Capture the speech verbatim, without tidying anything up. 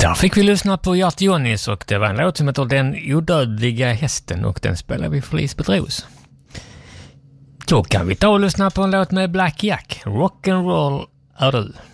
Där fick vi lyssna på Gert Jonnis och det var en låt som heter Den odödliga hästen och den spelar vi för Lisbeth Ros. Då kan vi ta och lyssna på en låt med Black Jack. Rock'n'roll är du.